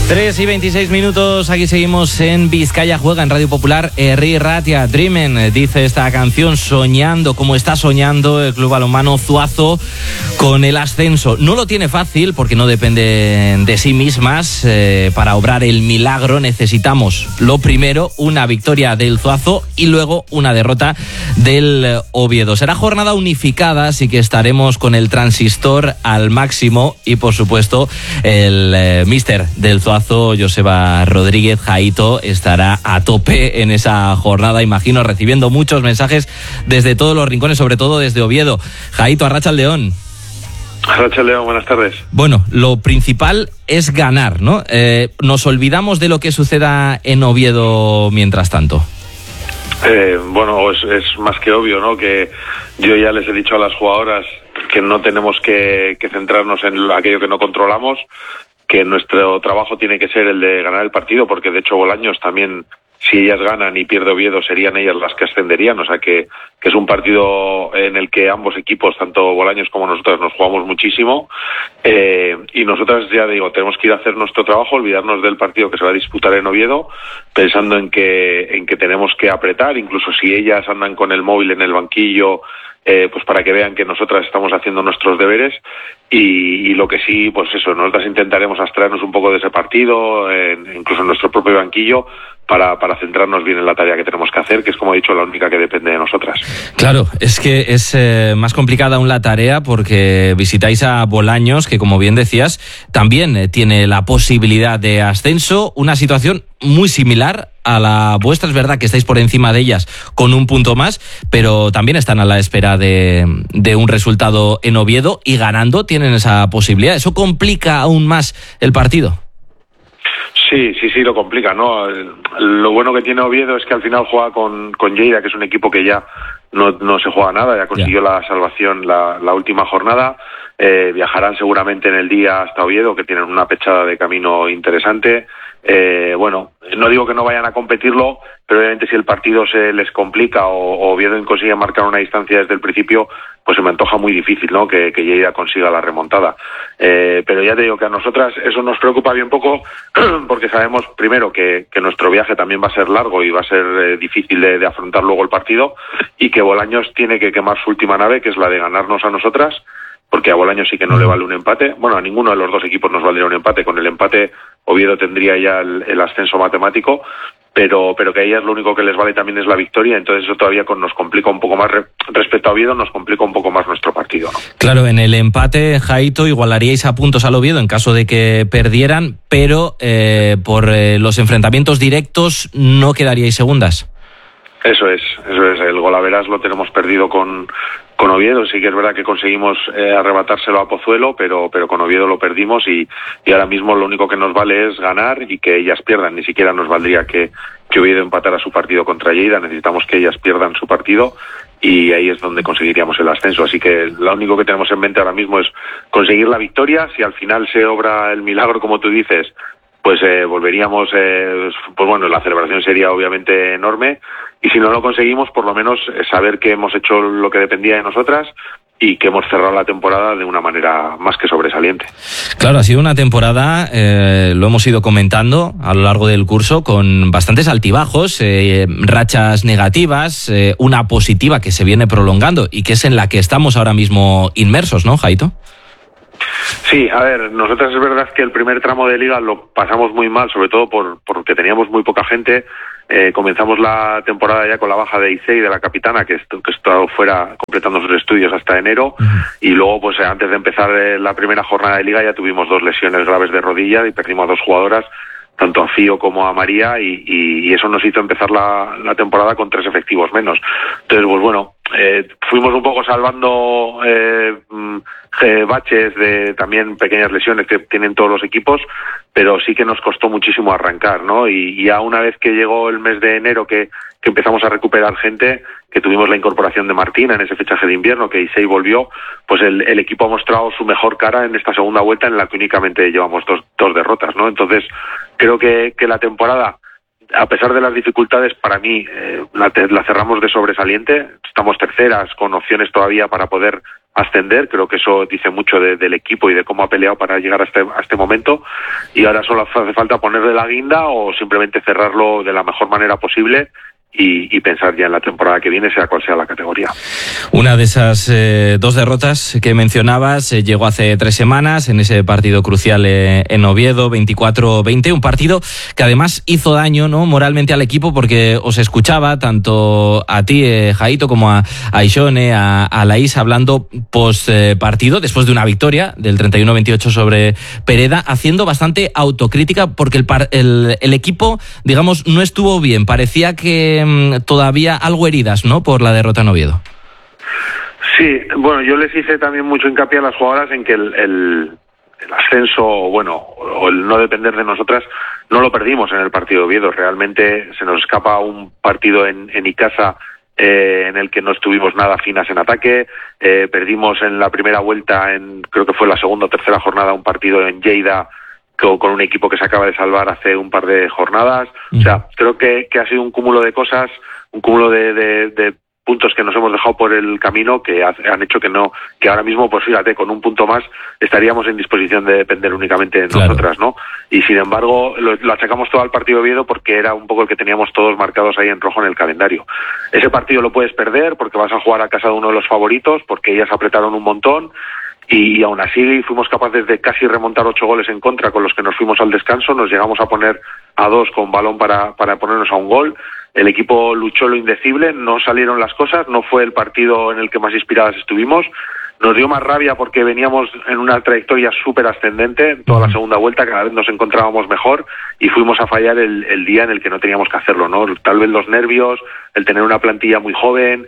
3:26, aquí seguimos en Vizcaya Juega, en Radio Popular. Herri Ratia, Dreamen, dice esta canción, soñando como está soñando el Club Balonmano Zuazo con el ascenso. No lo tiene fácil porque no dependen de sí mismas. Para obrar el milagro necesitamos, lo primero, una victoria del Zuazo y luego una derrota del Oviedo. Será jornada unificada, así que estaremos con el transistor al máximo y, por supuesto, el míster del Zuazo, Joseba Rodríguez, Jaito, estará a tope en esa jornada, imagino, recibiendo muchos mensajes desde todos los rincones, sobre todo desde Oviedo. Jaito, Arratsaldeon. Arratsaldeon, buenas tardes. Bueno, lo principal es ganar, ¿no? Nos olvidamos de lo que suceda en Oviedo mientras tanto. Bueno, es más que obvio, ¿no? Que yo ya les he dicho a las jugadoras que no tenemos que centrarnos en aquello que no controlamos, que nuestro trabajo tiene que ser el de ganar el partido, porque de hecho Bolaños también, si ellas ganan y pierde Oviedo, serían ellas las que ascenderían, o sea que es un partido en el que ambos equipos, tanto Bolaños como nosotras, nos jugamos muchísimo, y nosotras, ya digo, tenemos que ir a hacer nuestro trabajo, olvidarnos del partido que se va a disputar en Oviedo, pensando en que tenemos que apretar, incluso si ellas andan con el móvil en el banquillo, pues para que vean que nosotras estamos haciendo nuestros deberes, y lo que sí, pues eso, nosotras intentaremos abstraernos un poco de ese partido, incluso en nuestro propio banquillo, para centrarnos bien en la tarea que tenemos que hacer, que es, como he dicho, la única que depende de nosotras. Claro, es que es más complicada aún la tarea porque visitáis a Bolaños, que, como bien decías, también tiene la posibilidad de ascenso, una situación muy similar a la vuestra. Es verdad que estáis por encima de ellas con un punto más, pero también están a la espera de un resultado en Oviedo, y ganando tienen esa posibilidad. ¿Eso complica aún más el partido? Sí, lo complica, ¿no? Lo bueno que tiene Oviedo es que al final juega con Lleida, que es un equipo que ya no se juega nada, ya consiguió la salvación la última jornada. Viajarán seguramente en el día hasta Oviedo, que tienen una pechada de camino interesante. Bueno, no digo que no vayan a competirlo, pero obviamente si el partido se les complica o Oviedo consigue marcar una distancia desde el principio, pues se me antoja muy difícil, ¿no? Que Lleida consiga la remontada. Pero ya te digo que a nosotras eso nos preocupa bien poco, porque sabemos primero que nuestro viaje también va a ser largo y va a ser difícil de afrontar luego el partido, y que Bolaños tiene que quemar su última nave, que es la de ganarnos a nosotras, porque a Bolaños sí que no le vale un empate. Bueno, a ninguno de los dos equipos nos valdría un empate. Con el empate Oviedo tendría ya el ascenso matemático, pero que a ellas lo único que les vale también es la victoria, entonces eso todavía nos complica un poco más, respecto a Oviedo, nos complica un poco más nuestro partido, ¿no? Claro, en el empate, Jaito, igualaríais a puntos al Oviedo en caso de que perdieran, pero por los enfrentamientos directos no quedaríais segundas. Eso es, el golaveras lo tenemos perdido con Oviedo. Sí que es verdad que conseguimos arrebatárselo a Pozuelo, pero con Oviedo lo perdimos, y ahora mismo lo único que nos vale es ganar y que ellas pierdan. Ni siquiera nos valdría que Oviedo empatara su partido contra Lleida, necesitamos que ellas pierdan su partido, y ahí es donde conseguiríamos el ascenso. Así que lo único que tenemos en mente ahora mismo es conseguir la victoria. Si al final se obra el milagro, como tú dices, pues volveríamos, pues bueno, la celebración sería obviamente enorme, y si no lo conseguimos, por lo menos saber que hemos hecho lo que dependía de nosotras y que hemos cerrado la temporada de una manera más que sobresaliente. Claro, ha sido una temporada, lo hemos ido comentando a lo largo del curso, con bastantes altibajos, rachas negativas, una positiva que se viene prolongando y que es en la que estamos ahora mismo inmersos, ¿no, Jaito? Sí, a ver, nosotros es verdad que el primer tramo de liga lo pasamos muy mal, sobre todo porque teníamos muy poca gente. Comenzamos la temporada ya con la baja de Icei, de la capitana, que estaba fuera completando sus estudios hasta enero, y luego, pues antes de empezar la primera jornada de liga, ya tuvimos 2 lesiones graves de rodilla y perdimos a 2 jugadoras, tanto a Fío como a María, y eso nos hizo empezar la temporada con 3 efectivos menos. Entonces, pues bueno, fuimos un poco salvando baches de también pequeñas lesiones que tienen todos los equipos, pero sí que nos costó muchísimo arrancar, ¿no? Y ya una vez que llegó el mes de enero, que empezamos a recuperar gente, que tuvimos la incorporación de Martina en ese fichaje de invierno, que Issei volvió, pues el equipo ha mostrado su mejor cara en esta segunda vuelta, en la que únicamente llevamos dos derrotas, ¿no? Entonces creo que la temporada a pesar de las dificultades, para mí la cerramos de sobresaliente. Estamos terceras con opciones todavía para poder ascender. Creo que eso dice mucho del equipo y de cómo ha peleado para llegar a este momento, y ahora solo hace falta ponerle la guinda o simplemente cerrarlo de la mejor manera posible y pensar ya en la temporada que viene, sea cual sea la categoría. Una de esas dos derrotas que mencionabas llegó hace 3 semanas en ese partido crucial en Oviedo, 24-20, un partido que además hizo daño, ¿no?, moralmente al equipo, porque os escuchaba tanto a ti, Jaito, como a Ixone, a Laís, hablando post partido, después de una victoria del 31-28 sobre Pereda, haciendo bastante autocrítica, porque el equipo, digamos, no estuvo bien. Parecía que todavía algo heridas, ¿no?, por la derrota en Oviedo. Sí, bueno, yo les hice también mucho hincapié a las jugadoras en que el ascenso, bueno, o el no depender de nosotras, no lo perdimos en el partido de Oviedo. Realmente se nos escapa un partido en Icasa en el que no estuvimos nada finas en ataque. Perdimos en la primera vuelta, creo que fue la segunda o tercera jornada, un partido en Lleida con un equipo que se acaba de salvar hace un par de jornadas. O sea, creo que ha sido un cúmulo de cosas, un cúmulo de puntos que nos hemos dejado por el camino que han hecho que ahora mismo, pues fíjate, con un punto más estaríamos en disposición de depender únicamente de nosotras, ¿no? Y sin embargo lo achacamos todo al partido de Oviedo porque era un poco el que teníamos todos marcados ahí en rojo en el calendario. Ese partido lo puedes perder porque vas a jugar a casa de uno de los favoritos, porque ellas apretaron un montón. Y aún así fuimos capaces de casi remontar 8 goles en contra con los que nos fuimos al descanso. Nos llegamos a poner a 2 con balón para ponernos a un gol. El equipo luchó lo indecible, no salieron las cosas, no fue el partido en el que más inspiradas estuvimos. Nos dio más rabia porque veníamos en una trayectoria súper ascendente, toda la segunda vuelta cada vez nos encontrábamos mejor y fuimos a fallar el día en el que no teníamos que hacerlo, ¿no? Tal vez los nervios, el tener una plantilla muy joven,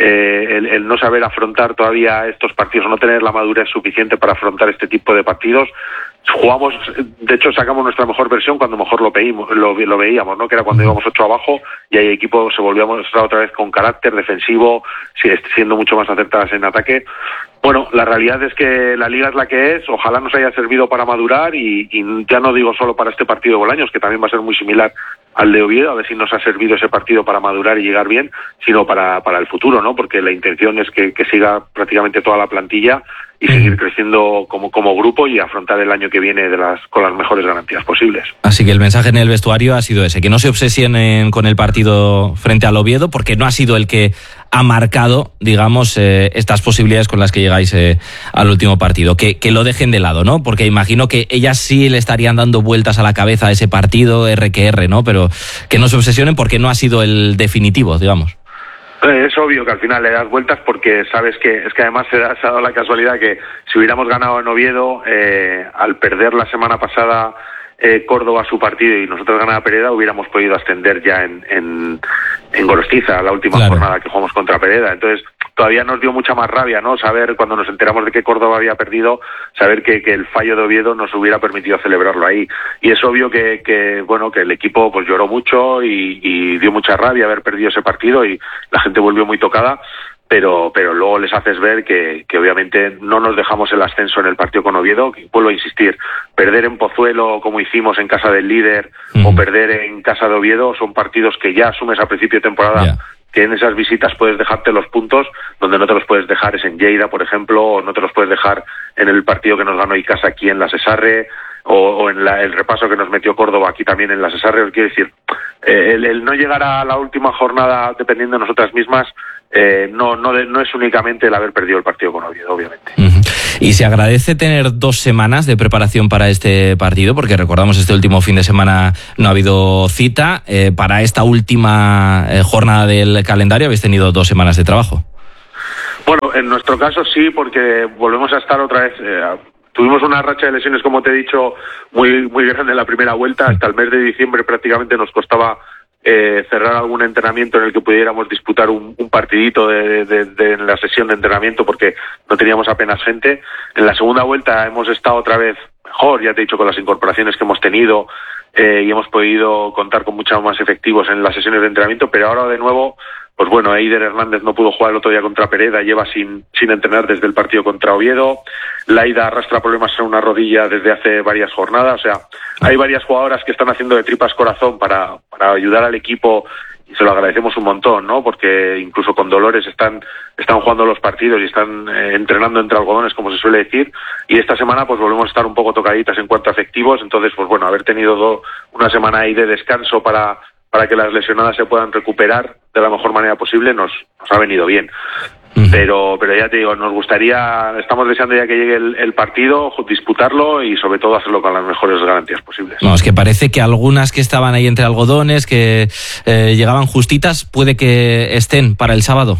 el no saber afrontar todavía estos partidos, o no tener la madurez suficiente para afrontar este tipo de partidos. Jugamos, de hecho sacamos nuestra mejor versión cuando mejor lo veíamos, ¿no? Que era cuando íbamos 8 abajo y ahí el equipo se volvió a mostrar otra vez con carácter defensivo, siendo mucho más acertadas en ataque. Bueno, la realidad es que la liga es la que es, ojalá nos haya servido para madurar y ya no digo solo para este partido de Bolaños, que también va a ser muy similar al de Oviedo, a ver si nos ha servido ese partido para madurar y llegar bien, sino para el futuro, ¿no? Porque la intención es que siga prácticamente toda la plantilla y seguir creciendo como grupo y afrontar el año que viene con las mejores garantías posibles. Así que el mensaje en el vestuario ha sido ese, que no se obsesionen con el partido frente al Oviedo, porque no ha sido el que ha marcado, digamos, estas posibilidades con las que llegáis al último partido. Que lo dejen de lado, ¿no? Porque imagino que ellas sí le estarían dando vueltas a la cabeza a ese partido, R, ¿no? Pero que no se obsesionen porque no ha sido el definitivo, digamos. Es obvio que al final le das vueltas porque sabes que además se ha dado la casualidad que si hubiéramos ganado en Oviedo, al perder la semana pasada Córdoba su partido y nosotros ganar a Pereda, hubiéramos podido ascender ya en Gorostiza, la última jornada que jugamos contra Pereda. Entonces todavía nos dio mucha más rabia, ¿no? Saber, cuando nos enteramos de que Córdoba había perdido, saber que el fallo de Oviedo nos hubiera permitido celebrarlo ahí. Y es obvio que el equipo pues lloró mucho y dio mucha rabia haber perdido ese partido y la gente volvió muy tocada. Pero luego les haces ver que obviamente no nos dejamos el ascenso en el partido con Oviedo. Vuelvo a insistir, perder en Pozuelo como hicimos en casa del líder o perder en casa de Oviedo son partidos que ya asumes a principio de temporada, que en esas visitas puedes dejarte los puntos, donde no te los puedes dejar es en Lleida, por ejemplo, o no te los puedes dejar en el partido que nos ganó Icasa aquí en la Sesarre, o en el repaso que nos metió Córdoba aquí también en la Sesarre. Quiero decir, el no llegar a la última jornada dependiendo de nosotras mismas no es únicamente el haber perdido el partido con Oviedo, obviamente. Y se agradece tener 2 semanas de preparación para este partido, porque recordamos este último fin de semana no ha habido cita. Para esta última jornada del calendario habéis tenido 2 semanas de trabajo. Bueno, en nuestro caso sí, porque volvemos a estar otra vez... Tuvimos una racha de lesiones, como te he dicho, muy muy grande en la primera vuelta. Hasta el mes de diciembre prácticamente nos costaba cerrar algún entrenamiento en el que pudiéramos disputar un partidito de la sesión de entrenamiento porque no teníamos apenas gente. En la segunda vuelta hemos estado otra vez mejor, ya te he dicho, con las incorporaciones que hemos tenido y hemos podido contar con muchos más efectivos en las sesiones de entrenamiento, pero ahora de nuevo Pues bueno, Eider Hernández no pudo jugar el otro día contra Pereda, lleva sin entrenar desde el partido contra Oviedo. Laida arrastra problemas en una rodilla desde hace varias jornadas. O sea, hay varias jugadoras que están haciendo de tripas corazón para ayudar al equipo, y se lo agradecemos un montón, ¿no? Porque incluso con dolores están jugando los partidos y están entrenando entre algodones, como se suele decir. Y esta semana pues volvemos a estar un poco tocaditas en cuanto a efectivos. Entonces, pues bueno, haber tenido una semana ahí de descanso para que las lesionadas se puedan recuperar de la mejor manera posible nos ha venido bien. Pero ya te digo, estamos deseando ya que llegue el partido, disputarlo y sobre todo hacerlo con las mejores garantías posibles. No, es que parece que algunas que estaban ahí entre algodones, que llegaban justitas, puede que estén para el sábado.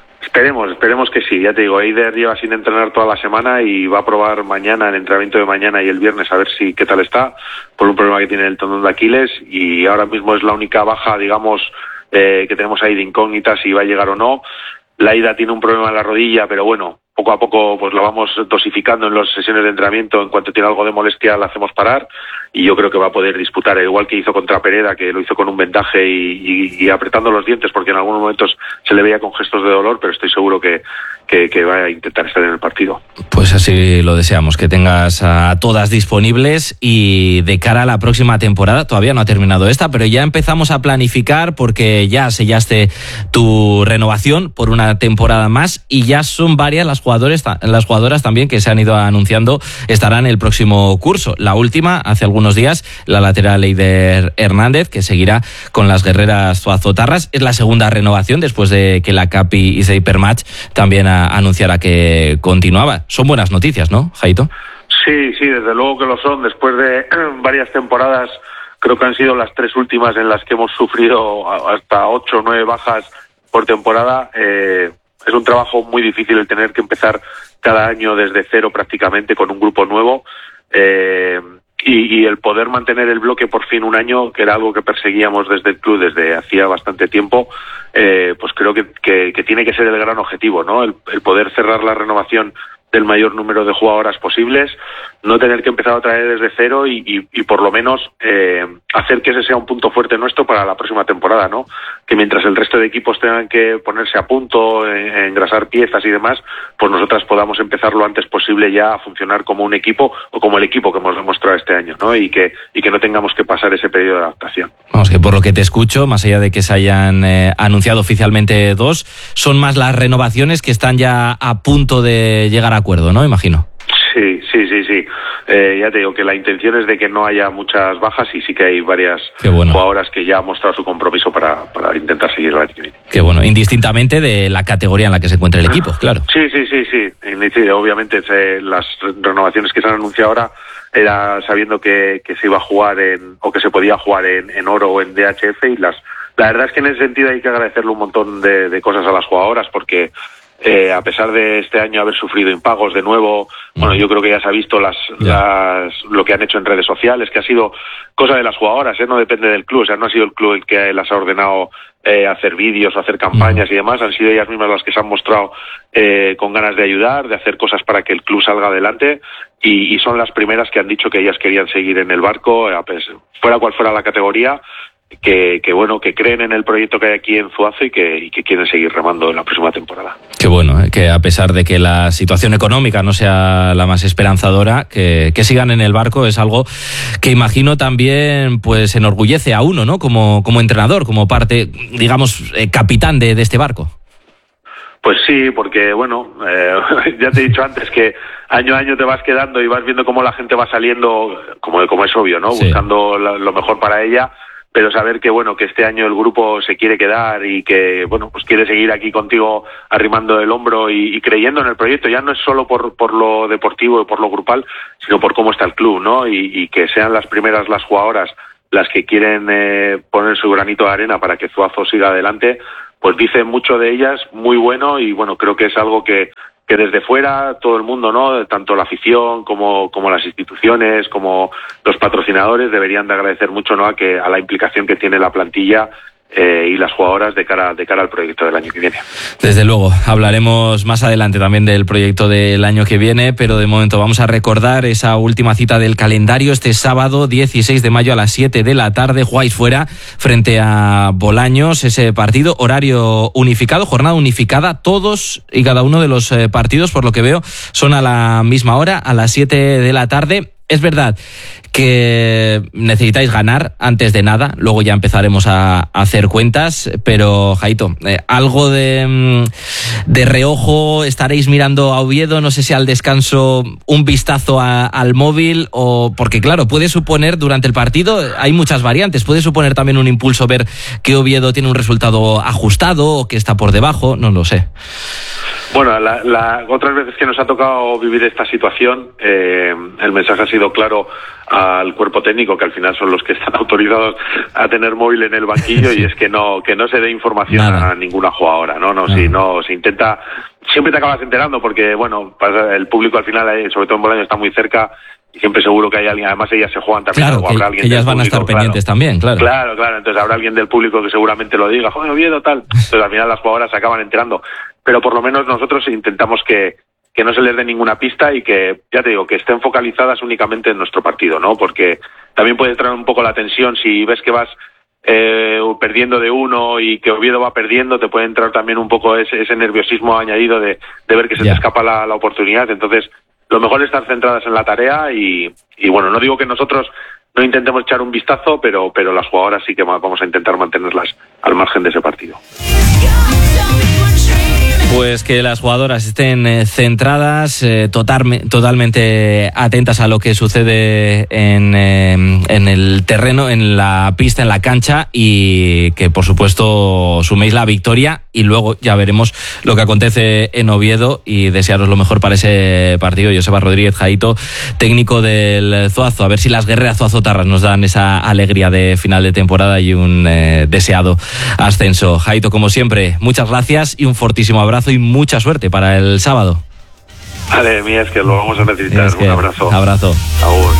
Esperemos que sí. Ya te digo, Eider lleva sin entrenar toda la semana y va a probar mañana, el entrenamiento de mañana y el viernes, a ver qué tal está, por un problema que tiene el tendón de Aquiles, y ahora mismo es la única baja, digamos, que tenemos ahí de incógnitas si va a llegar o no. Laida tiene un problema en la rodilla, pero bueno, poco a poco pues lo vamos dosificando en las sesiones de entrenamiento. En cuanto tiene algo de molestia la hacemos parar, y yo creo que va a poder disputar, igual que hizo contra Pereda, que lo hizo con un vendaje y apretando los dientes, porque en algunos momentos se le veía con gestos de dolor, pero estoy seguro que va a intentar estar en el partido. Pues así lo deseamos, que tengas a todas disponibles. Y de cara a la próxima temporada, todavía no ha terminado esta, pero ya empezamos a planificar, porque ya sellaste tu renovación por una temporada más, y ya son varias las jugadoras también que se han ido anunciando estarán el próximo curso. La última, hace algunos días, la lateral Eider Hernández, que seguirá con las guerreras Zuazo-Tarras. Es la segunda renovación después de que la Capi y Hypermatch también anunciara que continuaba. Son buenas noticias, ¿no, Jaito? Sí, desde luego que lo son. Después de varias temporadas, creo que han sido las 3 últimas en las que hemos sufrido hasta 8 o 9 bajas por temporada. Es un trabajo muy difícil el tener que empezar cada año desde cero prácticamente con un grupo nuevo, y el poder mantener el bloque por fin un año, que era algo que perseguíamos desde el club desde hacía bastante tiempo, pues creo que tiene que ser el gran objetivo, ¿no? El poder cerrar la renovación del mayor número de jugadoras posibles, no tener que empezar otra vez desde cero y por lo menos hacer que ese sea un punto fuerte nuestro para la próxima temporada, ¿no? Que mientras el resto de equipos tengan que ponerse a punto, engrasar piezas y demás, pues nosotras podamos empezar lo antes posible ya a funcionar como un equipo, o como el equipo que hemos demostrado este año, ¿no? Y que no tengamos que pasar ese periodo de adaptación. Vamos, que por lo que te escucho, más allá de que se hayan anunciado oficialmente 2, son más las renovaciones que están ya a punto de llegar a acuerdo, ¿no? Imagino. Sí. Ya te digo que la intención es de que no haya muchas bajas, y sí que hay varias jugadoras que ya han mostrado su compromiso para intentar seguir el año que viene. Qué bueno, indistintamente de la categoría en la que se encuentra el equipo, claro. Sí. Obviamente las renovaciones que se han anunciado ahora era sabiendo que se iba a jugar o que se podía jugar en oro o en DHF, y la verdad es que en ese sentido hay que agradecerle un montón de cosas a las jugadoras, porque a pesar de este año haber sufrido impagos de nuevo, bueno, yo creo que ya se ha visto lo que han hecho en redes sociales, que ha sido cosa de las jugadoras, no depende del club, o sea, no ha sido el club el que las ha ordenado hacer vídeos o hacer campañas y demás, han sido ellas mismas las que se han mostrado con ganas de ayudar, de hacer cosas para que el club salga adelante, y son las primeras que han dicho que ellas querían seguir en el barco, fuera cual fuera la categoría, que creen en el proyecto que hay aquí en Zuazo y que quieren seguir remando en la próxima temporada. Qué bueno, que a pesar de que la situación económica no sea la más esperanzadora, que sigan en el barco es algo que imagino también pues enorgullece a uno, ¿no? Como entrenador, como parte, digamos, capitán de este barco. Pues sí, porque ya te he dicho antes que año a año te vas quedando y vas viendo cómo la gente va saliendo, como es obvio, ¿no? Sí. Buscando lo mejor para ella. Pero saber que este año el grupo se quiere quedar y que pues quiere seguir aquí contigo arrimando el hombro y creyendo en el proyecto, ya no es solo por lo deportivo y por lo grupal, sino por cómo está el club, ¿no? Y que sean las primeras las jugadoras las que quieren poner su granito de arena para que Zuazo siga adelante, pues dice mucho de ellas, muy bueno, y creo que es algo que desde fuera todo el mundo, ¿no? Tanto la afición como las instituciones, como los patrocinadores deberían de agradecer mucho, ¿no? A la implicación que tiene la plantilla y las jugadoras de cara al proyecto del año que viene. Desde luego, hablaremos más adelante también del proyecto del año que viene, pero de momento vamos a recordar esa última cita del calendario. Este sábado 16 de mayo a las 7 de la tarde jugáis fuera frente a Bolaños, ese partido, horario unificado, jornada unificada, todos y cada uno de los partidos, por lo que veo, son a la misma hora, a las 7 de la tarde. Es verdad que necesitáis ganar antes de nada, luego ya empezaremos a hacer cuentas, pero Jaito, algo de reojo, estaréis mirando a Oviedo, no sé si al descanso un vistazo al móvil, o porque claro, puede suponer durante el partido, hay muchas variantes, puede suponer también un impulso ver que Oviedo tiene un resultado ajustado o que está por debajo, no lo sé. Bueno, otras veces que nos ha tocado vivir esta situación, el mensaje ha sido claro al cuerpo técnico, que al final son los que están autorizados a tener móvil en el banquillo, y es que no se dé información a ninguna jugadora, ¿no? Si se intenta, siempre te acabas enterando, porque bueno, el público al final, sobre todo en Bolaños, está muy cerca, y siempre seguro que hay alguien, además ellas se juegan también, claro, o habrá alguien ellas del van público, a estar pendientes también, claro, entonces habrá alguien del público que seguramente lo diga, joder, Oviedo, tal, entonces al final las jugadoras se acaban enterando, pero por lo menos nosotros intentamos que no se les dé ninguna pista y que, ya te digo, que estén focalizadas únicamente en nuestro partido, ¿no? Porque también puede traer un poco la tensión si ves que vas perdiendo de uno y que Oviedo va perdiendo, te puede entrar también un poco ese nerviosismo añadido de ver que se te escapa la oportunidad. Entonces, lo mejor es estar centradas en la tarea y bueno, no digo que nosotros no intentemos echar un vistazo, pero las jugadoras sí que vamos a intentar mantenerlas al margen de ese partido. Pues que las jugadoras estén centradas, totalmente atentas a lo que sucede en el terreno, en la pista, en la cancha, y que por supuesto suméis la victoria, y luego ya veremos lo que acontece en Oviedo, y desearos lo mejor para ese partido. Joseba Rodríguez, Jaito, técnico del Zuazo, a ver si las guerreras zuazotarras nos dan esa alegría de final de temporada y un deseado ascenso. Jaito, como siempre, muchas gracias y un fortísimo abrazo y mucha suerte para el sábado. Vale, mía, es que lo vamos a necesitar. Un abrazo. Abrazo. Agur.